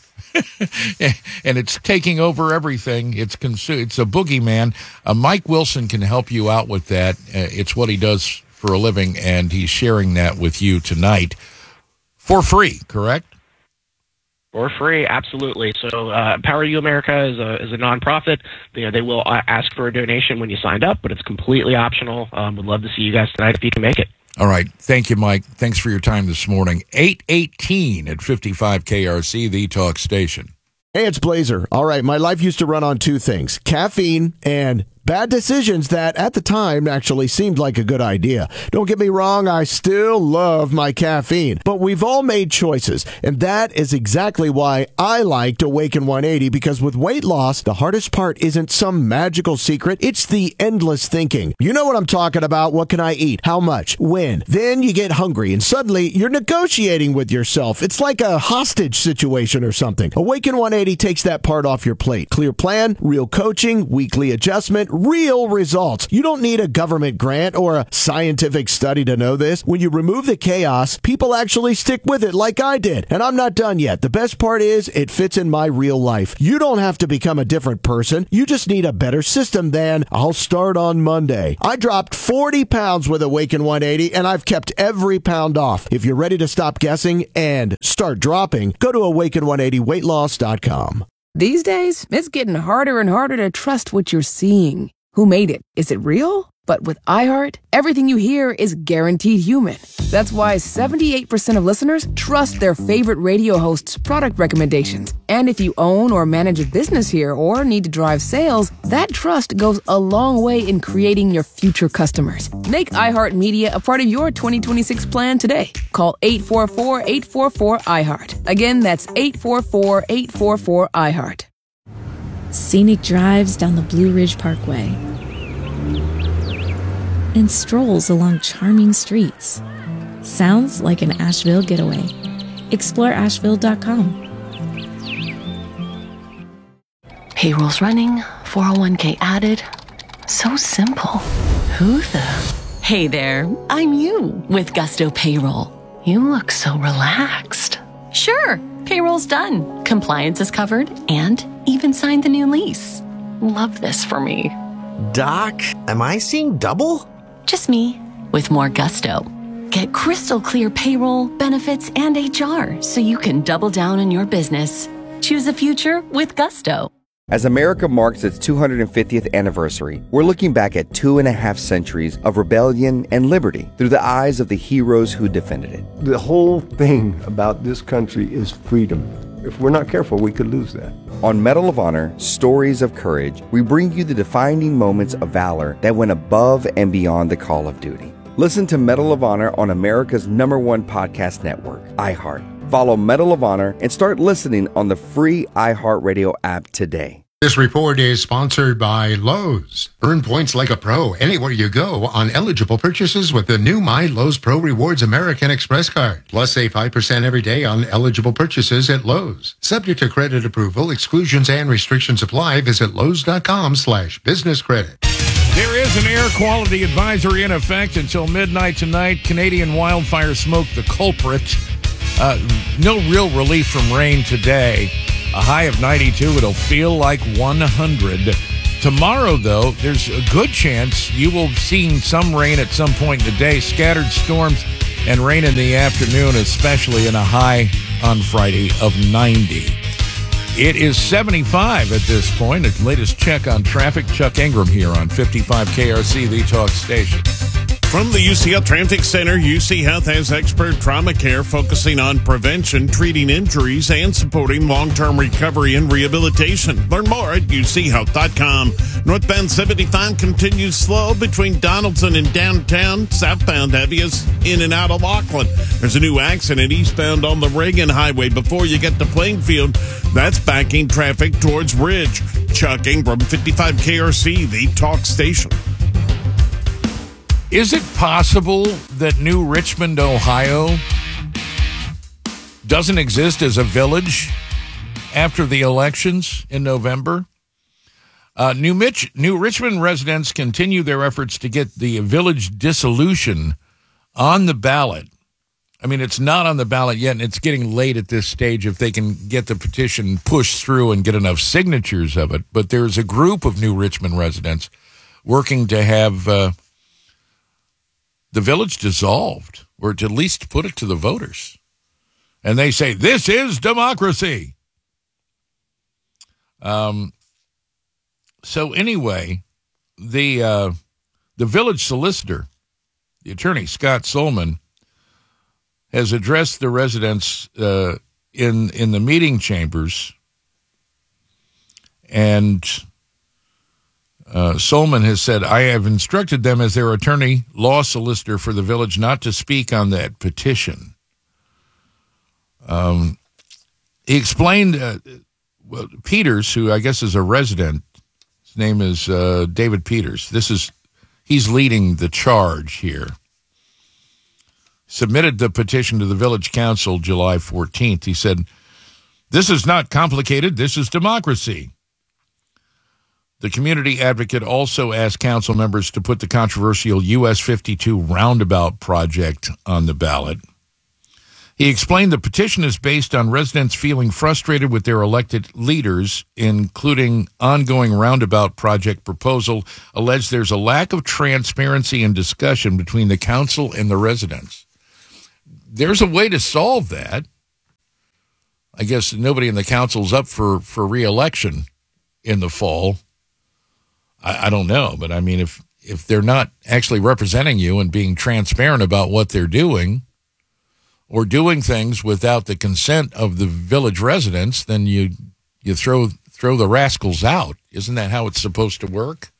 and it's taking over everything. It's consu- It's a boogeyman. Uh, Mike Wilson can help you out with that. Uh, it's what he does for a living, and he's sharing that with you tonight for free, correct? For free, absolutely. So uh, Empower You America is a, is a nonprofit. You know, they will ask for a donation when you signed up, but it's completely optional. Um, would love to see you guys tonight if you can make it. All right. Thank you, Mike. Thanks for your time this morning. eight eighteen at fifty-five K R C, the talk station. Hey, it's Blazer. All right, my life used to run on two things, caffeine and Bad decisions that at the time actually seemed like a good idea. Don't get me wrong, I still love my caffeine, but we've all made choices, and that is exactly why I liked Awaken one eighty, because with weight loss, the hardest part isn't some magical secret, it's the endless thinking. You know what I'm talking about. What can I eat? How much? When? Then you get hungry, and suddenly you're negotiating with yourself. It's like a hostage situation or something. Awaken one eighty takes that part off your plate. Clear plan, real coaching, weekly adjustment, real results. You don't need a government grant or a scientific study to know this. When you remove the chaos, people actually stick with it like I did. And I'm not done yet. The best part is it fits in my real life. You don't have to become a different person. You just need a better system than I'll start on Monday. I dropped forty pounds with Awaken one eighty, and I've kept every pound off. If you're ready to stop guessing and start dropping, go to awaken one eighty weight loss dot com. These days, it's getting harder and harder to trust what you're seeing. Who made it? Is it real? But with iHeart, everything you hear is guaranteed human. That's why seventy-eight percent of listeners trust their favorite radio hosts' product recommendations. And if you own or manage a business here or need to drive sales, that trust goes a long way in creating your future customers. Make iHeartMedia a part of your twenty twenty-six plan today. Call eight four four, eight four four, iHeart. Again, that's eight four four, eight four four, iHeart. Scenic drives down the Blue Ridge Parkway and strolls along charming streets. Sounds like an Asheville getaway. Explore asheville dot com. Payroll's running, four oh one k added. So simple. Who the? Hey there, I'm you with Gusto Payroll. You look so relaxed. Sure, payroll's done. Compliance is covered and even signed the new lease. Love this for me. Doc, am I seeing double? Just me, with more gusto. Get crystal clear payroll, benefits, and H R so you can double down on your business. Choose a future with gusto. As America marks its two hundred fiftieth anniversary, we're looking back at two and a half centuries of rebellion and liberty through the eyes of the heroes who defended it. The whole thing about this country is freedom. If we're not careful, we could lose that. On Medal of Honor, Stories of Courage, we bring you the defining moments of valor that went above and beyond the call of duty. Listen to Medal of Honor on America's number one podcast network, iHeart. Follow Medal of Honor and start listening on the free iHeartRadio app today. This report is sponsored by Lowe's. Earn points like a pro anywhere you go on eligible purchases with the new My Lowe's Pro Rewards American Express card. Plus, save five percent every day on eligible purchases at Lowe's. Subject to credit approval, exclusions and restrictions apply. Visit Lowe's.com slash business credit. There is an air quality advisory in effect until midnight tonight. Canadian wildfire smoke the culprit. Uh, no real relief from rain today. A high of ninety-two. It'll feel like one hundred. Tomorrow, though, there's a good chance you will see some rain at some point in the day. Scattered storms and rain in the afternoon, especially, in a high on Friday of ninety. It is seventy-five at this point. The latest check on traffic. Chuck Ingram here on fifty-five K R C, the talk station. From the U C L Traffic Center, U C Health has expert trauma care focusing on prevention, treating injuries, and supporting long-term recovery and rehabilitation. Learn more at u c health dot com. Northbound seventy-five continues slow between Donaldson and downtown. Southbound heavy is in and out of Auckland. There's a new accident eastbound on the Reagan Highway before you get to Plainfield. That's backing traffic towards Ridge. Chuck Ingram, fifty-five K R C, the talk station. Is it possible that New Richmond, Ohio, doesn't exist as a village after the elections in November? Uh, New, Mitch, New Richmond residents continue their efforts to get the village dissolution on the ballot. I mean, it's not on the ballot yet, and it's getting late at this stage if they can get the petition pushed through and get enough signatures of it. But there's a group of New Richmond residents working to have uh, the village dissolved, or to at least put it to the voters. And they say, this is democracy. Um. So anyway, the uh, the village solicitor, the attorney, Scott Solman, has addressed the residents uh, in in the meeting chambers, and Uh, Solman has said, I have instructed them as their attorney, law solicitor for the village, not to speak on that petition. Um, he explained, uh, well, Peters, who I guess is a resident, his name is uh, David Peters. This is, he's leading the charge here. Submitted the petition to the village council July fourteenth. He said, this is not complicated. This is democracy. The community advocate also asked council members to put the controversial U S fifty-two roundabout project on the ballot. He explained the petition is based on residents feeling frustrated with their elected leaders, including ongoing roundabout project proposal, alleged there's a lack of transparency and discussion between the council and the residents. There's a way to solve that. I guess nobody in the council's up for, for re-election in the fall. I, I don't know, but I mean, if, if they're not actually representing you and being transparent about what they're doing or doing things without the consent of the village residents, then you you throw throw the rascals out. Isn't that how it's supposed to work?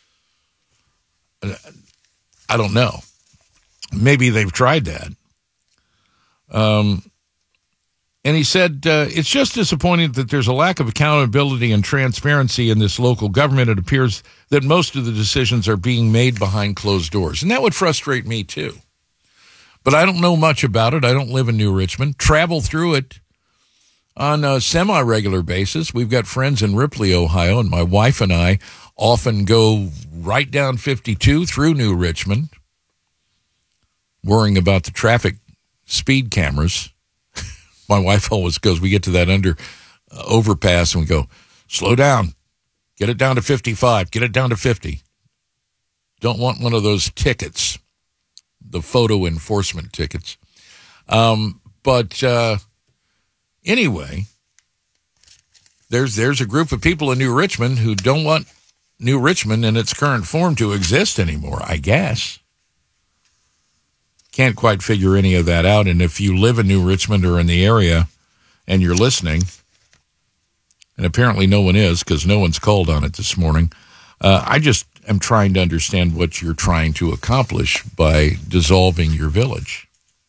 I don't know. Maybe they've tried that. Um, and he said, uh, it's just disappointing that there's a lack of accountability and transparency in this local government. It appears that most of the decisions are being made behind closed doors. And that would frustrate me, too. But I don't know much about it. I don't live in New Richmond. Travel through it on a semi-regular basis. We've got friends in Ripley, Ohio, and my wife and I often go right down fifty-two through New Richmond, worrying about the traffic speed cameras. My wife always goes, we get to that under uh, overpass and we go, slow down, get it down to fifty-five, get it down to fifty. Don't want one of those tickets, the photo enforcement tickets. Um, but uh, anyway, there's there's a group of people in New Richmond who don't want New Richmond in its current form to exist anymore, I guess. Can't quite figure any of that out. And if you live in New Richmond or in the area and you're listening, and apparently no one is because no one's called on it this morning, uh, I just am trying to understand what you're trying to accomplish by dissolving your village.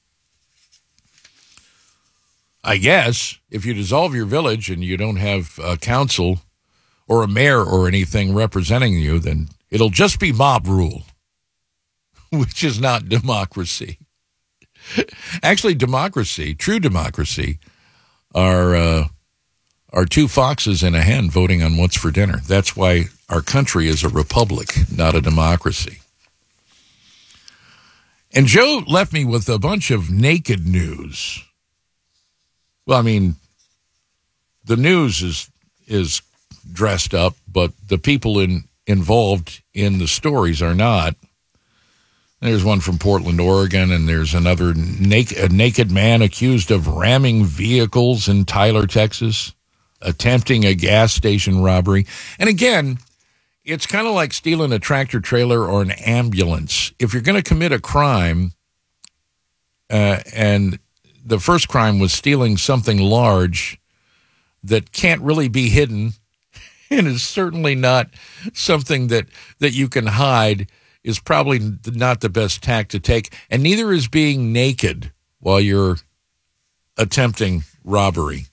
I guess if you dissolve your village and you don't have a council or a mayor or anything representing you, then it'll just be mob rule, which is not democracy. Actually, democracy, true democracy, are uh, are two foxes and a hen voting on what's for dinner. That's why our country is a republic, not a democracy. And Joe left me with a bunch of naked news. Well, I mean, the news is is dressed up, but the people in, involved in the stories are not. There's one from Portland, Oregon, and there's another naked, a naked man accused of ramming vehicles in Tyler, Texas, attempting a gas station robbery. And again, it's kind of like stealing a tractor trailer or an ambulance. If you're going to commit a crime, uh, and the first crime was stealing something large that can't really be hidden and is certainly not something that, that you can hide, is probably not the best tack to take. And neither is being naked while you're attempting robbery.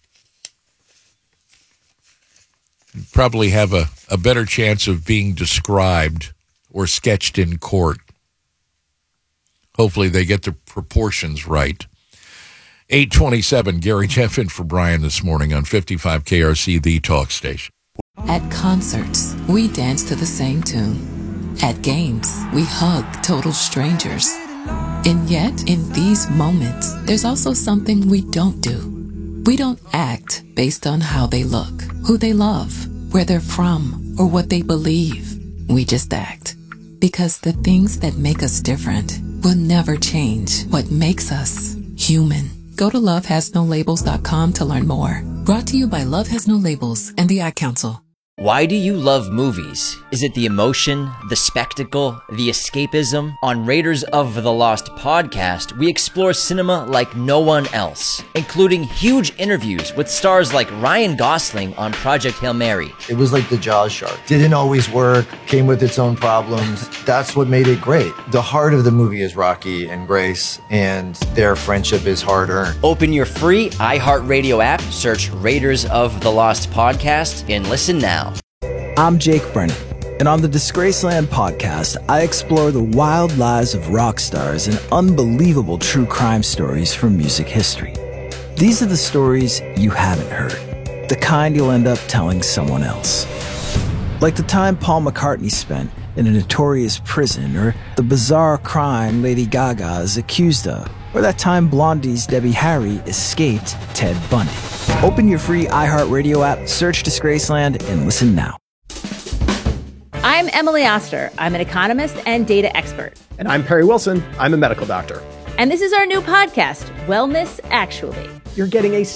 You probably have a, a better chance of being described or sketched in court. Hopefully they get the proportions right. eight twenty-seven, Gary Jeffin for Brian this morning on fifty-five K R C, the talk station. At concerts, we dance to the same tune. At games, we hug total strangers. And yet, in these moments, there's also something we don't do. We don't act based on how they look, who they love, where they're from, or what they believe. We just act. Because the things that make us different will never change what makes us human. Go to love has no labels dot com to learn more. Brought to you by Love Has No Labels and the Ad Council. Why do you love movies? Is it the emotion, the spectacle, the escapism? On Raiders of the Lost podcast, we explore cinema like no one else, including huge interviews with stars like Ryan Gosling on Project Hail Mary. It was like the Jaws shark. Didn't always work, came with its own problems. That's what made it great. The heart of the movie is Rocky and Grace, and their friendship is hard-earned. Open your free iHeartRadio app, search Raiders of the Lost podcast, and listen now. I'm Jake Brennan, and on the Disgraceland podcast, I explore the wild lives of rock stars and unbelievable true crime stories from music history. These are the stories you haven't heard, the kind you'll end up telling someone else. Like the time Paul McCartney spent in a notorious prison, or the bizarre crime Lady Gaga is accused of, or that time Blondie's Debbie Harry escaped Ted Bundy. Open your free iHeartRadio app, search Disgraceland, and listen now. I'm Emily Oster. I'm an economist and data expert. And I'm Perry Wilson. I'm a medical doctor. And this is our new podcast, Wellness Actually. You're getting a